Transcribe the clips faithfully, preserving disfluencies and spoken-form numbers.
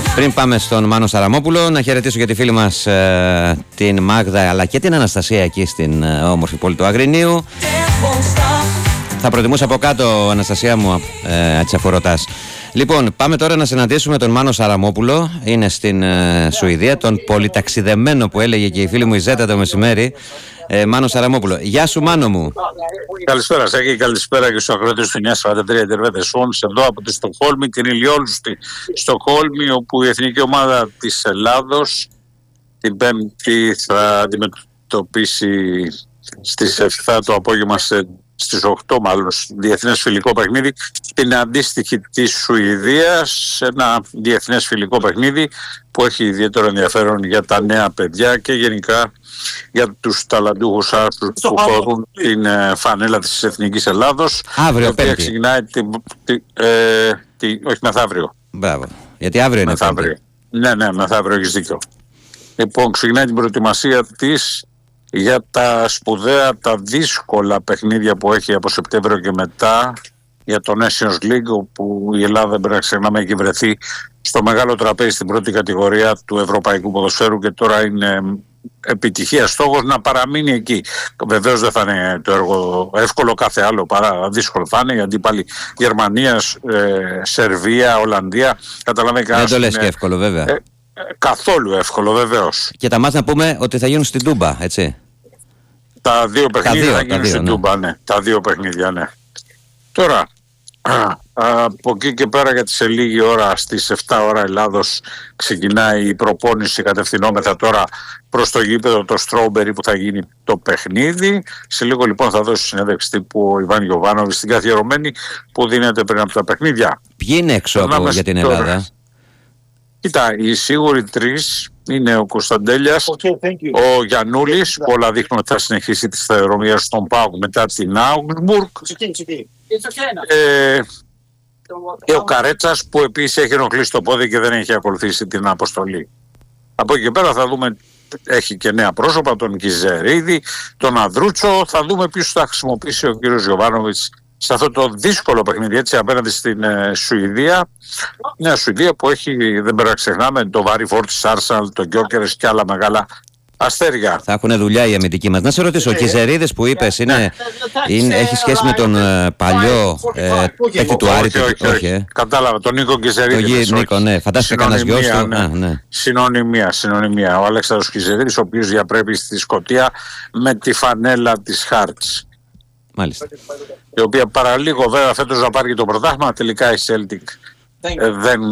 Πριν πάμε στον Μάνο Σαραμόπουλο, να χαιρετήσω για τη φίλη μας ε, την Μάγδα αλλά και την Αναστασία εκεί στην ε, όμορφη πόλη του Αγρινίου. Θα προτιμούσα από κάτω, Αναστασία μου, ε, έτσι αφού ρωτάς. Λοιπόν, πάμε τώρα να συναντήσουμε τον Μάνο Σαραμόπουλο. Είναι στην ε, Σουηδία, τον πολυταξιδεμένο που έλεγε και η φίλη μου η Ζέτα το μεσημέρι. Ε, Μάνο Σαραμόπουλο. Γεια σου, Μάνο μου. Καλησπέρα, Σάκη. Καλησπέρα και στους ακροατές του εννιά σαράντα τρία Ιντερβέτες Φόνς, εδώ από τη Στοκχόλμη, την ηλιόλουστη Στοκχόλμη, όπου η εθνική ομάδα της Ελλάδος την Πέμπτη θα αντιμετωπίσει στις εφτά το απόγευμα, σε, στις οκτώ μάλλον, διεθνές φιλικό παιχνίδι, την αντίστοιχη της Σουηδίας, ένα διεθνές φιλικό παιχνίδι που έχει ιδιαίτερο ενδιαφέρον για τα νέα παιδιά και γενικά για τους ταλαντούχους άρθρους που φορούν την ε, φανέλα της Εθνικής Ελλάδος. Αύριο, η οποία Πέμπτη. ξεκινάει την, την, ε, την, όχι μεθαύριο. Μπράβο. Γιατί αύριο είναι μεθαύριο. Ναι, ναι, μεθαύριο έχεις δίκιο. Λοιπόν, ξεκινάει την προετοιμασία της για τα σπουδαία, τα δύσκολα παιχνίδια που έχει από Σεπτέμβριο και μετά για το Nations League, όπου η Ελλάδα, δεν πρέπει να ξεχνάμε, έχει βρεθεί στο μεγάλο τραπέζι στην πρώτη κατηγορία του ευρωπαϊκού ποδοσφαίρου και τώρα είναι επιτυχία στόχος να παραμείνει εκεί. Βεβαίως δεν θα είναι το έργο εύκολο, κάθε άλλο παρά δύσκολο θα είναι, γιατί πάλι Γερμανία, ε, Σερβία, Ολλανδία, καταλαβαίνει κανένας. Δεν το λες είναι, και εύκολο, βέβαια. Ε, ε, καθόλου εύκολο, βεβαίως. Και τα μάτς να πούμε ότι θα γίνουν στην Τούμπα, έτσι. Τα δύο παιχνίδια δύο, θα γίνουν δύο, στην ναι. Τούμπα, ναι. Τα δύο παιχνίδια, ναι. Τώρα, από εκεί και πέρα, γιατί σε λίγη ώρα, στις εφτά ώρα Ελλάδος, ξεκινάει η προπόνηση κατευθυνόμεθα τώρα προς το γήπεδο το Στρόμπερι που θα γίνει το παιχνίδι. Σε λίγο λοιπόν θα δώσει συνέντευξη τύπου ο Ιβάν Γιοβάνοβιτς στην καθιερωμένη που δίνεται πριν από τα παιχνίδια. Ποιοι είναι έξω από, για την Ελλάδα? Τώρα. Κοίτα, οι σίγουροι τρεις είναι ο Κωνσταντέλιας, okay, ο Γιαννούλης, που όλα δείχνουν ότι θα συνεχίσει τη σταδιοδρομία στον ΠΑΟΚ μετά την Augsburg, ε, και ο Καρέτσας, που επίσης έχει ενοχλήσει το πόδι και δεν έχει ακολουθήσει την αποστολή. Από εκεί και πέρα θα δούμε, έχει και νέα πρόσωπα, τον Κιζερίδη, τον Ανδρούτσο, θα δούμε ποιος θα χρησιμοποιήσει ο κύριος Γιοβάνοβιτς σε αυτό το δύσκολο παιχνίδι, έτσι, απέναντι στην ε, Σουηδία. Μια Σουηδία που έχει, δεν πρέπει να ξεχνάμε, το βάρη φόρ της Arsenal, τον Γκιόκερες και άλλα μεγάλα αστέρια. Θα έχουν δουλειά οι αμυντικοί μας. Να σε ρωτήσω, ο Κιζερίδης που είπες είναι, είναι, έχει σχέση με τον ε, παλιό ε, παίκτη του Άρη? Όχι, όχι, όχι, όχι. Κατάλαβα, τον Νίκο Κιζερίδη. Τον Νίκο, ναι. Φαντάστηκα κανένας γιος του. Ναι. Α, ναι. Συνωνυμία, συνωνυμία. Ο Αλέξανδρος Κιζερίδης, ο οποίος διαπρέπει στη Σκωτία με τη φανέλα της Χάρτς. Μάλιστα. Η οποία παραλίγο βέβαια φέτος να πάρει και το πρωτάθλημα, τελικά η Celtic ε, δεν,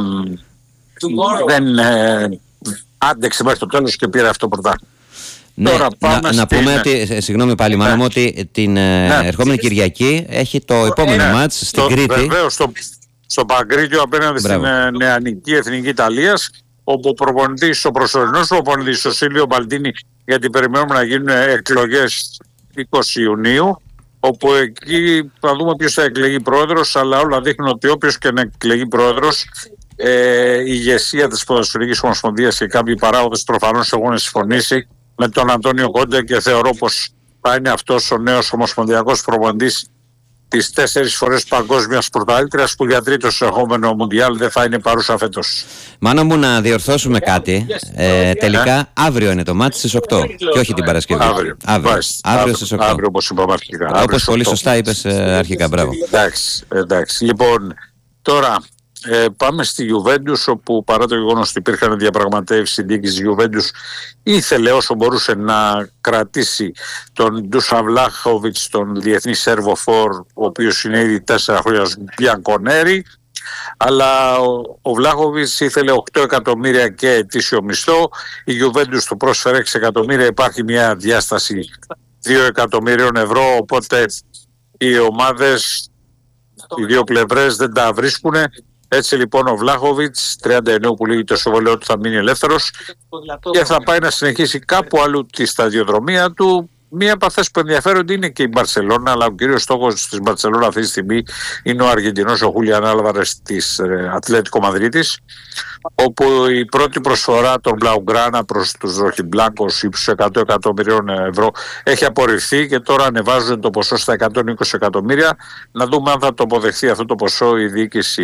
δεν ε, άντεξε μέχρι το τέλος και πήρε αυτό το πρωτάθλημα. Ναι, Τώρα πάμε να, στην... να πούμε ότι, συγγνώμη πάλι Μάνο μου, ότι την ναι. ερχόμενη Κυριακή έχει το επόμενο ναι. μάτς στην το, Κρήτη. Βεβαίως, στο, στο Παγκρίτιο απέναντι Μπράβο. στην νεανική Εθνική Ιταλίας, όπου ο προπονητής, ο προσωρινός προπονητής, ο Σίλιο Μπαλτίνι, γιατί περιμένουμε να γίνουν εκλογές είκοσι Ιουνίου, όπου εκεί θα δούμε ποιος θα εκλεγεί πρόεδρος, αλλά όλα δείχνουν ότι όποιος και να εκλεγεί πρόεδρος, ε, η ηγεσία της Ποδοσφαιρικής Ομοσπονδίας και κάποιοι παράγοντες προφανώς έχουν συμφωνήσει με τον Αντώνιο Κόντε και θεωρώ πως θα είναι αυτός ο νέος ομοσπονδιακός προπονητής της τέσσερις φορές παγκόσμιας πρωταθλήτριας, που για τρίτο συνεχόμενο Μουντιάλ δεν θα είναι παρούσα φέτος. Μάνο μου, να διορθώσουμε κάτι. Ε, τελικά yeah. αύριο είναι το μάτς στις οκτώ και όχι την Παρασκευή. Αύριο, αύριο. αύριο, αύριο στις οκτώ. Αύριο, όπως είπαμε αρχικά. Όπως πολύ σωστά είπες ε, αρχικά. Μπράβο. Εντάξει, εντάξει. Λοιπόν, τώρα ε, πάμε στη Γιουβέντους, όπου παρά το γεγονός ότι υπήρχαν διαπραγματεύσεις, η διοίκηση Γιουβέντους ήθελε όσο μπορούσε να κρατήσει τον Ντούσαν Βλάχοβιτς, τον διεθνή Σέρβο φορ, ο οποίος είναι ήδη τέσσερα χρόνια Μπιανκονέρη, αλλά ο, ο Βλάχοβιτς ήθελε οκτώ εκατομμύρια και ετήσιο μισθό, η Γιουβέντους του πρόσφερε έξι εκατομμύρια, υπάρχει μια διάσταση δύο εκατομμυρίων ευρώ, οπότε οι ομάδες, οι δύο πλευρές δεν τα βρίσκουν. Έτσι λοιπόν ο Βλάχοβιτς, τριάντα εννέα που λύγει το συμβόλαιο του, θα μείνει ελεύθερος και θα πάει να συνεχίσει κάπου αλλού τη σταδιοδρομία του. Μία από αυτές που ενδιαφέρονται είναι και η Μπαρσελόνα, αλλά ο κύριος στόχος της Μπαρσελόνα αυτή τη στιγμή είναι ο Αργεντινός, ο Χούλιαν Άλβαρες της Ατλέτικο Μαδρίτης, όπου η πρώτη προσφορά των Μπλαουγκράνα προς τους Ροχιμπλάνκος ύψους εκατό εκατομμυρίων ευρώ έχει απορριφθεί και τώρα ανεβάζουν το ποσό στα εκατόν είκοσι εκατομμύρια. Να δούμε αν θα το αποδεχθεί αυτό το ποσό η διοίκηση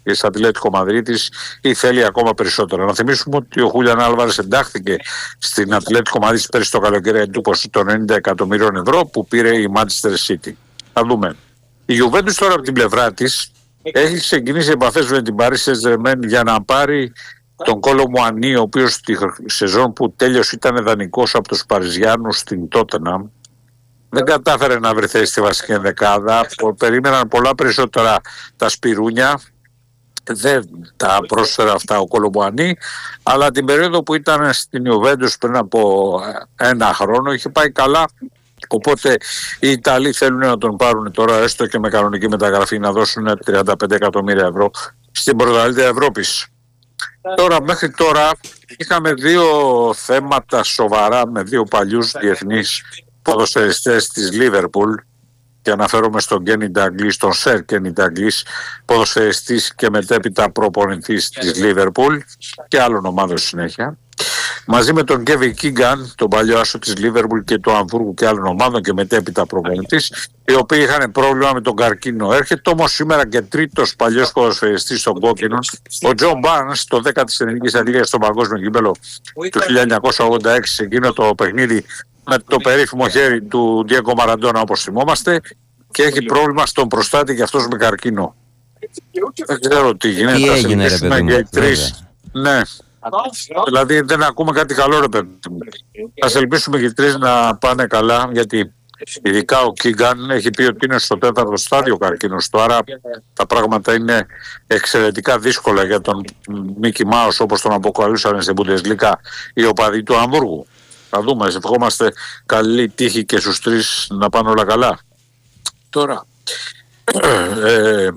της Ατλέτικο Μαδρίτης ή θέλει ακόμα περισσότερα. Να θυμίσουμε ότι ο Χούλιαν Άλβαρες εντάχθηκε στην Ατλέτικο Μαδρίτης πέρυσι το καλοκαίρι εντού ποσού των ενενήντα εκατομμυρίων ευρώ που πήρε η Manchester City. Θα δούμε. Η Juventus τώρα από την πλευρά της έχει ξεκινήσει επαφές με την Paris Saint-Germain για να πάρει τον Κόλο Μουανί, ο οποίος τη σεζόν που τέλειωσε ήταν δανεικός από τους Παριζιάνους στην Τότεναμ. Δεν κατάφερε να βρει θέση στη βασική ενδεκάδα. Περίμεναν πολλά περισσότερα τα σπιρούνια. Δεν τα πρόσφερε αυτά ο Κόλο Μουανί, αλλά την περίοδο που ήταν στην Juventus πριν από ένα χρόνο είχε πάει καλά. Οπότε οι Ιταλοί θέλουν να τον πάρουν τώρα, έστω και με κανονική μεταγραφή, να δώσουν τριάντα πέντε εκατομμύρια ευρώ στην πρωταθλήτρια Ευρώπης. Τώρα, μέχρι τώρα είχαμε δύο θέματα σοβαρά με δύο παλιούς διεθνείς ποδοσφαιριστές της Λίβερπουλ, και αναφέρομαι στον Κένι Νταγκλής, τον Σερ Κένι Νταγκλής, ποδοσφαιριστής και μετέπειτα προπονητής της Λίβερπουλ και άλλων ομάδων συνέχεια, μαζί με τον Κέβιν Κίγκαν, τον παλιό άσο της Λίβερπουλ και του Αμβούργου και άλλων ομάδων και μετέπειτα προπονητής, οι οποίοι είχαν πρόβλημα με τον καρκίνο. Έρχεται όμως σήμερα και τρίτος παλιός ποδοσφαιριστής των κόκκινων, ο Τζον Μπάρνς, το δέκα της ελληνικής αλίας στο παγκόσμιο κύπελλο του χίλια εννιακόσια ογδόντα έξι, σε εκείνο το παιχνίδι με το περίφημο χέρι του Ντιέγκο Μαραντόνα, όπως θυμόμαστε, και έχει πρόβλημα στον προστάτη και αυτός με καρκίνο. Δεν ξέρω τι γίνεται. Τι έγινε, ρε παιδί μου. Ναι. Δηλαδή δεν ακούμε κάτι καλό, ρε παιδί μου. Ας ελπίσουμε και οι τρεις να πάνε καλά, γιατί ειδικά ο Κίγκαν έχει πει ότι είναι στο τέταρτο στάδιο καρκίνος του, άρα τα πράγματα είναι εξαιρετικά δύσκολα για τον Μίκι Μάους, όπως τον αποκαλούσαν στην Bundesliga οι οπαδοί του Αμβούργου. Θα δούμε, ευχόμαστε καλή τύχη και στους τρεις να πάνε όλα καλά. Τώρα ε,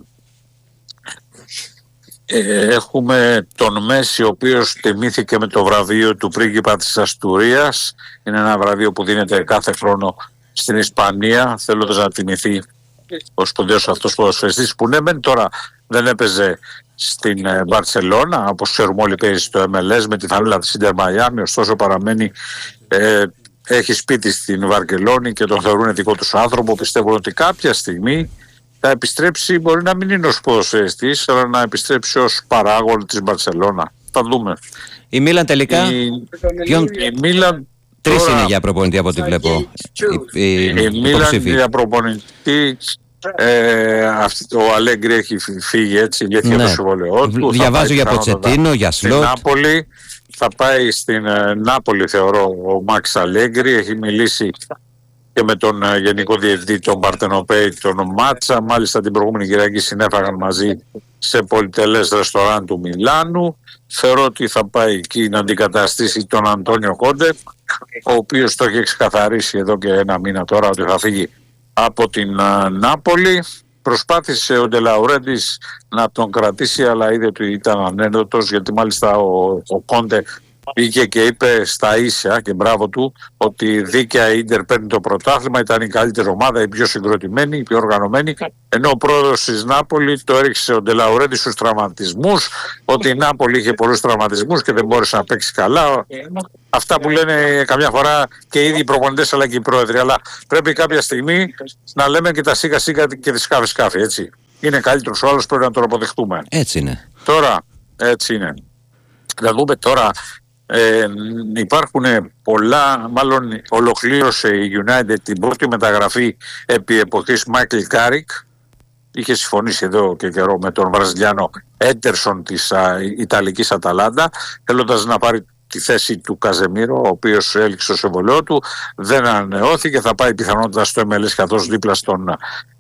ε, έχουμε τον Μέση, ο οποίος τιμήθηκε με το βραβείο του πρίγκιπα της Αστουρίας. Είναι ένα βραβείο που δίνεται κάθε χρόνο στην Ισπανία, θέλοντας να τιμηθεί ο σπουδαίος αυτός ποδοσφαιριστής, που ναι μεν τώρα δεν έπαιζε στην Μπαρσελόνα, όπως ξέρουμε όλοι παίζει στο εμ ελ ες με τη φανέλα της Ίντερ Μαϊάμι, ωστόσο παραμένει, ε, έχει σπίτι στην Βαρκελόνη και τον θεωρούν δικό τους άνθρωπο. Πιστεύουν ότι κάποια στιγμή θα επιστρέψει, μπορεί να μην είναι ως ποδοσφαιριστής, αλλά να επιστρέψει ως παράγον της Μπαρσελόνα. Θα δούμε. Η Μίλαν τελικά, η, ποιον... η Μίλαν τρεις τώρα... είναι για προπονητή από ό,τι βλέπω. Η, η, η Μίλαν για προπονητή. Ε, αυτή, ο Αλέγκρι έχει φύγει, έτσι, γιατί ναι. Το συμβόλαιό του. Διαβάζω για Ποτσετίνο, για Σλότ. Στην Νάπολη, θα πάει στην ε, Νάπολη, θεωρώ, ο Μάξ Αλέγκρι. Έχει μιλήσει και με τον ε, Γενικό Διευθυντή, τον Παρτενοπέη, τον Μάτσα. Μάλιστα την προηγούμενη Κυριακή συνέφαγαν μαζί σε πολυτελές ρεστοράν του Μιλάνου. Θεωρώ ότι θα πάει εκεί να αντικαταστήσει τον Αντώνιο Κόντε, ο οποίος το έχει ξεκαθαρίσει εδώ και ένα μήνα τώρα ότι θα φύγει από την uh, Νάπολη. Προσπάθησε ο Ντελαουρέντης να τον κρατήσει, αλλά είδε ότι ήταν ανένδοτος, γιατί μάλιστα ο, ο Κόντε πήγε και είπε στα ίσια, και μπράβο του, ότι δίκαια η Ίντερ παίρνει το πρωτάθλημα, ήταν η καλύτερη ομάδα, η πιο συγκροτημένη, η πιο οργανωμένη, ενώ ο πρόεδρος της Νάπολη το έριξε ο Ντελαουρέντη στους τραυματισμούς, ότι η Νάπολη είχε πολλούς τραυματισμούς και δεν μπόρεσε να παίξει καλά. Αυτά που λένε καμιά φορά και οι ίδιοι οι προπονητές αλλά και οι πρόεδροι, αλλά πρέπει κάποια στιγμή να λέμε και τα σίγα σίγα και τη σκάφη σκάφη, έτσι. Είναι καλύτερος ο άλλος, πρέπει να τον αποδεχτούμε. Έτσι είναι. Τώρα, έτσι είναι. Να δούμε τώρα. Ε, υπάρχουν πολλά, μάλλον ολοκλήρωσε η United την πρώτη μεταγραφή επί εποχής Μάικλ Κάρικ. Είχε συμφωνήσει εδώ και καιρό με τον Βραζιλιάνο Έντερσον της α, Ιταλικής Αταλάντα, θέλοντας να πάρει τη θέση του Καζεμίρο, ο οποίος έληξε το συμβολαιό του, δεν ανανεώθηκε, θα πάει πιθανότατα στο εμ ελ ες καθώς δίπλα στον,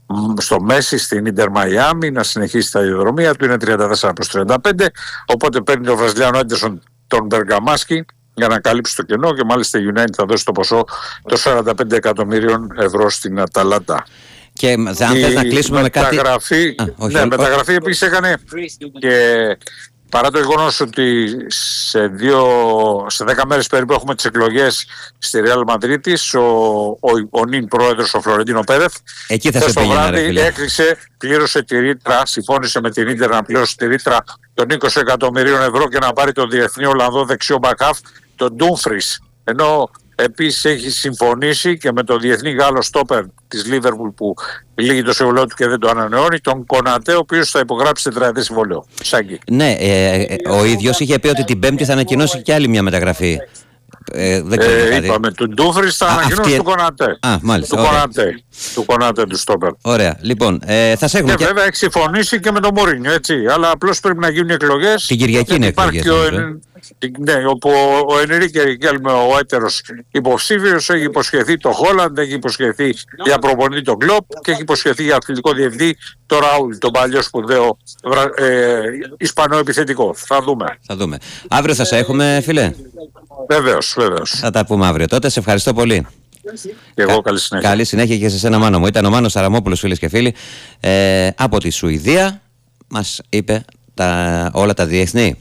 στο Μέση, στην Ίντερ Μαϊάμι, να συνεχίσει τα ιδιοδρομία του, είναι τριάντα τέσσερα προς τριάντα πέντε, οπότε παίρνει τον Βραζιλιάνο Έντερσον τον Μπεργαμάσκι για να καλύψει το κενό, και μάλιστα η United θα δώσει το ποσό των σαράντα πέντε εκατομμύριων ευρώ στην Αταλάντα. Και αν θες να κλείσουμε με κάτι... Μεταγραφή, Α, όχι, ναι, όχι. μεταγραφή επίσης έκανε και παρά το γεγονός ότι σε, δύο, σε δέκα μέρες περίπου έχουμε τις εκλογές στη Ρεάλ Μαδρίτης, ο, ο, ο νυν πρόεδρος ο Φλωρεντίνο Πέρεθ εκεί θα σε πήγαινε, ρε φίλε. Έκλεισε, πλήρωσε τη ρήτρα, συμφώνησε με την Ίντερ να πληρώσει τη ρήτρα των είκοσι εκατομμυρίων ευρώ και να πάρει τον διεθνή Ολλανδό δεξιό μπακάφ, τον Ντούμφρις. Ενώ Επίσης έχει συμφωνήσει και με τον διεθνή Γάλλο στόπερ της Λίβερπουλ που λύγει το συμβολέο του και δεν το ανανεώνει, τον Κονατέ, ο οποίος θα υπογράψει τετραετές συμβολέο. Σάγκη. Ναι, ε, ε, ο ίδιος είχε πει ότι την Πέμπτη θα ανακοινώσει και άλλη μια μεταγραφή. Ε, δεν ξέρω ε, κάτι. Είπαμε, του Ντούφρις θα ανακοινώσει αυτή... του Κονατέ. Α, μάλιστα. Του Κονατέ, του Κονατέ, του στόπερ. Ωραία. Λοιπόν, ε, θα σε έχουμε. Και, και βέβαια έχει συμφωνήσει και με τον Μουρίνιο, έτσι. Αλλά απλώς πρέπει να γίνουν εκλογές. Την Κυριακή είναι εκλογές. Ναι, όπου ο Ενρίκε Ρικέλμε, ο έτερος υποψήφιος, έχει υποσχεθεί το Χόλαντ, έχει υποσχεθεί για προπονητή τον Κλοπ και έχει υποσχεθεί για αθλητικό διευθυντή το Ραούλ, τον παλιό σπουδαίο ε, Ισπανό επιθετικό. Θα δούμε. Θα δούμε. Αύριο θα σε έχουμε, φίλε. Βεβαίως, βεβαίως. Θα τα πούμε αύριο τότε. Σε ευχαριστώ πολύ. Και εγώ καλή συνέχεια. Καλή συνέχεια και σε σένα, Μάνο μου. Ήταν ο Μάνος Σαραμόπουλος, φίλες και φίλοι, ε, από τη Σουηδία. Μας είπε τα, όλα τα διεθνή.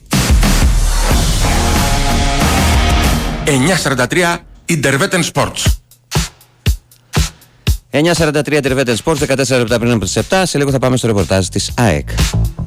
εννιά σαράντα τρία Interveten Sports. εννιά σαράντα τρία Interveten Sports, δεκατέσσερα λεπτά πριν από τις επτά. Σε λίγο θα πάμε στο ρεπορτάζ της ΑΕΚ.